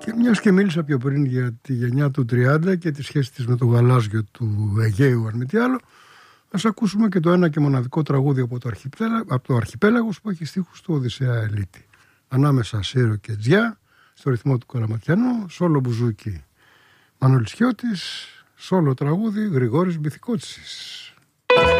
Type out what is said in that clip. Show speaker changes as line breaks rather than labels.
Και μιας και μίλησα πιο πριν για τη γενιά του 30 και τη σχέση της με το γαλάζιο του Αιγαίου, αν μη τι άλλο, ας ακούσουμε και το ένα και μοναδικό τραγούδι από το Αρχιπέλαγος που έχει στίχους του Οδυσσέα Ελίτη. Ανάμεσα Σύρο και Τζιά, στο ρυθμό του Καλαματιανού, σόλο μπουζούκι Μανώλης Χιώτης, σόλο τραγούδι Γρηγόρης Μπιθικότσης.